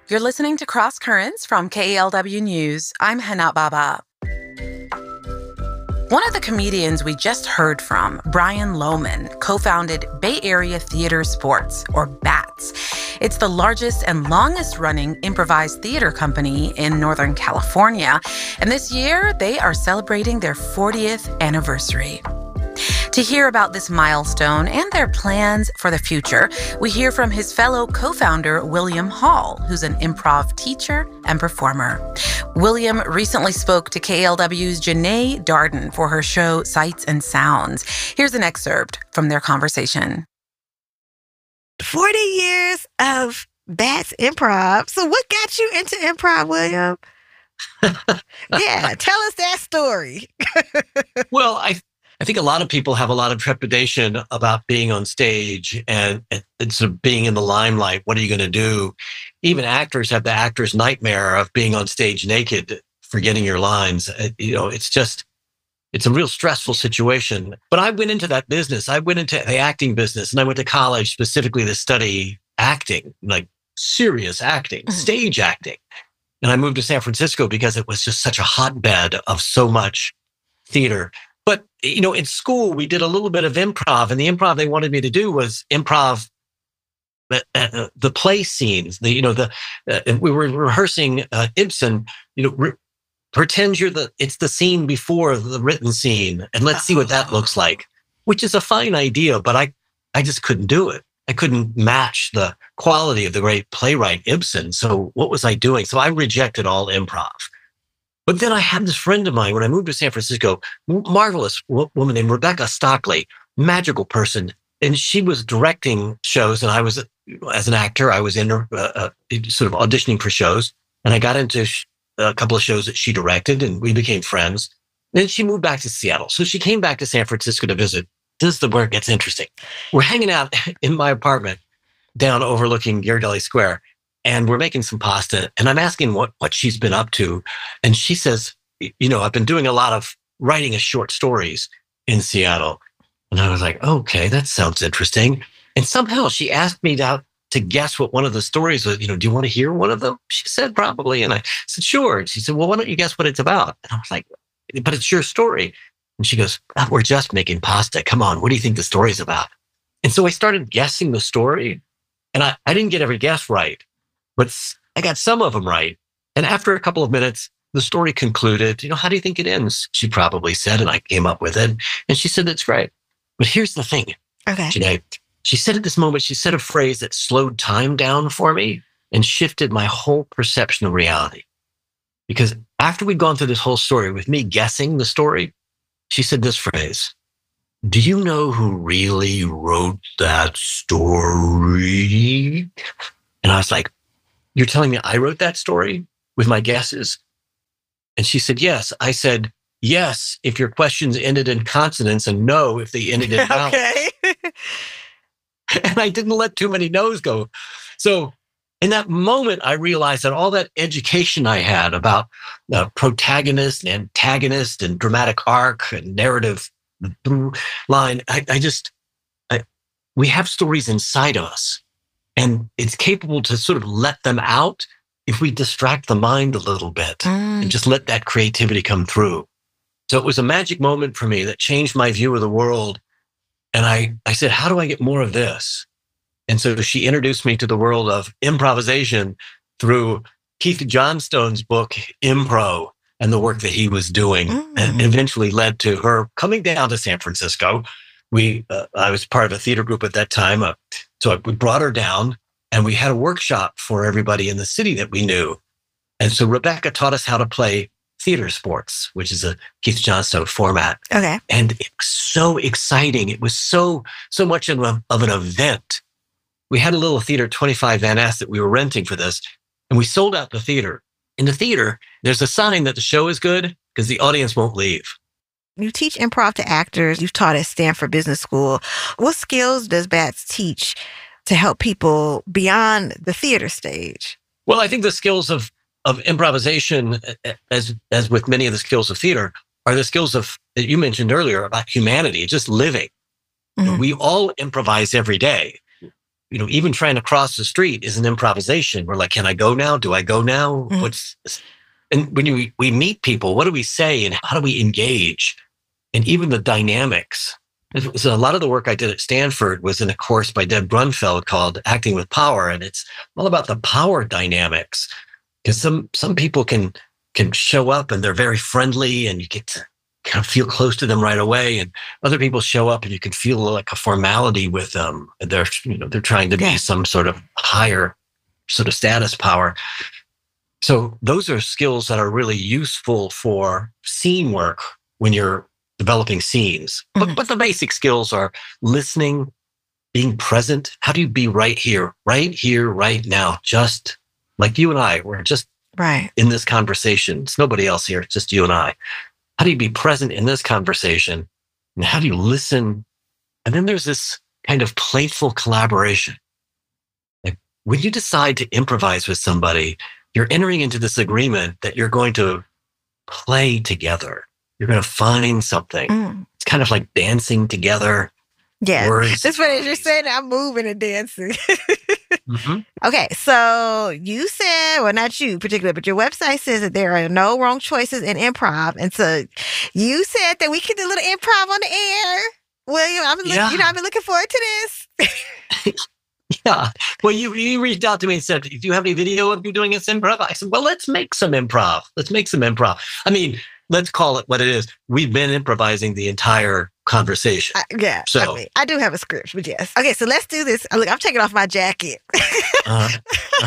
You're listening to Cross Currents from KALW News. I'm Hana Baba. One of the comedians we just heard from, Brian Lohman, co-founded Bay Area Theater Sports, or BATS. It's the largest and longest-running improvised theater company in Northern California. And this year, they are celebrating their 40th anniversary. To hear about this milestone and their plans for the future, we hear from his fellow co-founder, William Hall, who's an improv teacher and performer. William recently spoke to KALW's Janae Darden for her show Sights and Sounds. Here's an excerpt from their conversation. 40 years of BATS Improv. So what got you into improv, William? Yeah, tell us that story. Well, I think a lot of people have a lot of trepidation about being on stage and sort of being in the limelight. What are you going to do? Even actors have the actor's nightmare of being on stage naked, forgetting your lines. It's a real stressful situation. But I went into that business. I went into the acting business, and I went to college specifically to study acting, like serious acting, stage acting. And I moved to San Francisco because it was just such a hotbed of so much theater. But, in school, we did a little bit of improv, and the improv they wanted me to do was improv the play scenes. We were rehearsing Ibsen, pretend it's the scene before the written scene, and let's see what that looks like, which is a fine idea, but I just couldn't do it. I couldn't match the quality of the great playwright Ibsen. So what was I doing? So I rejected all improv. But then I had this friend of mine when I moved to San Francisco, marvelous woman named Rebecca Stockley, magical person. And she was directing shows. And I was, as an actor, I was in sort of auditioning for shows. And I got into a couple of shows that she directed, and we became friends. Then she moved back to Seattle. So she came back to San Francisco to visit. This is where it gets interesting. We're hanging out in my apartment down overlooking Ghirardelli Square. And we're making some pasta, and I'm asking what she's been up to. And she says, I've been doing a lot of writing of short stories in Seattle. And I was like, okay, that sounds interesting. And somehow she asked me to guess what one of the stories was. Do you want to hear one of them? She said, probably. And I said, sure. And she said, well, why don't you guess what it's about? And I was like, but it's your story. And she goes, we're just making pasta. Come on. What do you think the story's about? And so I started guessing the story, and I didn't get every guess right. But I got some of them right. And after a couple of minutes, the story concluded. How do you think it ends? She probably said, and I came up with it. And she said, it's great. But here's the thing. Okay. Janae, she said at this moment, she said a phrase that slowed time down for me and shifted my whole perception of reality. Because after we'd gone through this whole story with me guessing the story, she said this phrase: do you know who really wrote that story? And I was like, you're telling me I wrote that story with my guesses? And she said, yes. I said, yes, if your questions ended in consonants, and no, if they ended in vowels. Okay. And I didn't let too many no's go. So in that moment, I realized that all that education I had about protagonist and antagonist and dramatic arc and narrative through line, we have stories inside of us. And it's capable to sort of let them out if we distract the mind a little bit and just let that creativity come through. So it was a magic moment for me that changed my view of the world. And I said, how do I get more of this? And so she introduced me to the world of improvisation through Keith Johnstone's book, Impro, and the work that he was doing, and eventually led to her coming down to San Francisco. I was part of a theater group at that time. So we brought her down, and we had a workshop for everybody in the city that we knew. And so Rebecca taught us how to play theater sports, which is a Keith Johnstone format. Okay. And it was so exciting. It was so much of an event. We had a little theater, 25 Van Ness, that we were renting for this, and we sold out the theater. In the theater, there's a sign that the show is good because the audience won't leave. You teach improv to actors. You've taught at Stanford Business School. What skills does BATS teach to help people beyond the theater stage? Well, I think the skills of improvisation, as with many of the skills of theater, are the skills that you mentioned earlier about humanity, just living. Mm-hmm. We all improvise every day. even trying to cross the street is an improvisation. We're like, can I go now? Do I go now? And when we meet people, what do we say and how do we engage? And even the dynamics. So a lot of the work I did at Stanford was in a course by Deb Grunfeld called Acting with Power. And it's all about the power dynamics. Because some people can show up and they're very friendly and you get to kind of feel close to them right away. And other people show up and you can feel like a formality with them. And they're trying to be some sort of higher sort of status power. So those are skills that are really useful for scene work when you're developing scenes. But the basic skills are listening, being present. How do you be right here, right now? Just like you and I, we're just in this conversation. It's nobody else here. It's just you and I. How do you be present in this conversation? And how do you listen? And then there's this kind of playful collaboration. Like when you decide to improvise with somebody, you're entering into this agreement that you're going to play together. You're going to find something. It's kind of like dancing together. Yeah. Words. That's what you're saying. I'm moving and dancing. Okay. So you said, well, not you particularly, but your website says that there are no wrong choices in improv. And so you said that we can do a little improv on the air. William, I've been looking forward to this. Yeah. Well, you reached out to me and said, do you have any video of you doing this improv? I said, well, let's make some improv. I mean, let's call it what it is. We've been improvising the entire conversation. So I do have a script, but yes. Okay, so let's do this. Look, I'm taking off my jacket. And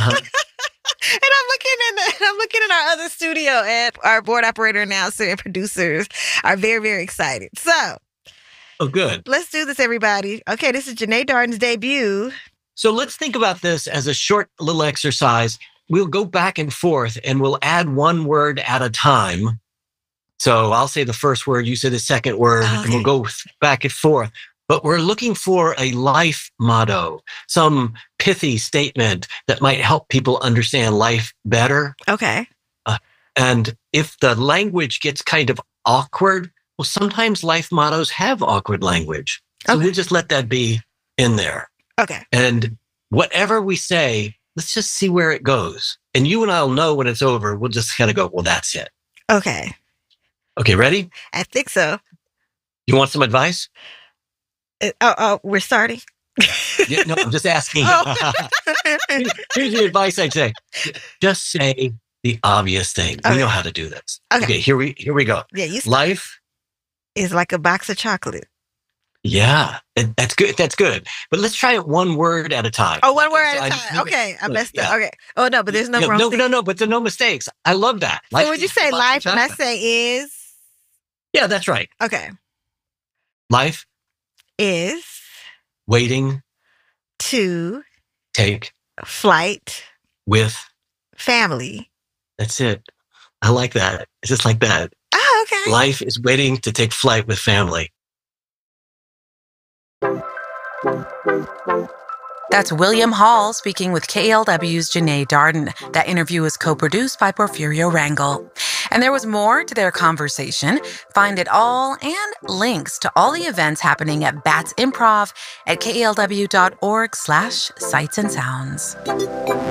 I'm looking in our other studio, and our board operator, announcer, and producers are very, very excited. So, good. Let's do this, everybody. Okay, this is Janae Darden's debut. So let's think about this as a short little exercise. We'll go back and forth and we'll add one word at a time. So I'll say the first word, you say the second word, and we'll go back and forth. But we're looking for a life motto, some pithy statement that might help people understand life better. Okay. And if the language gets kind of awkward, well, sometimes life mottos have awkward language. So we'll just let that be in there. Okay. And whatever we say, let's just see where it goes. And you and I'll know when it's over. We'll just kind of go, well, that's it. Okay. Okay, ready? I think so. You want some advice? We're starting? No, I'm just asking. Here's the advice I'd say. Just say the obvious thing. We know how to do this. Okay, here we go. Yeah, life is like a box of chocolate. Yeah, that's good. But let's try it one word at a time. Oh, one word at a time. Okay, I messed up. Okay. Oh, no, but there's no wrong thing. No, but there are no mistakes. I love that. So would you say life and I say is? Yeah, that's right. Okay. Life is waiting to take flight with family. That's it. I like that. It's just like that. Oh, okay. Life is waiting to take flight with family. That's William Hall speaking with KALW's Janae Darden. That interview was co-produced by Porfirio Rangel. And there was more to their conversation. Find it all and links to all the events happening at Bats Improv at kalw.org/sights and sounds.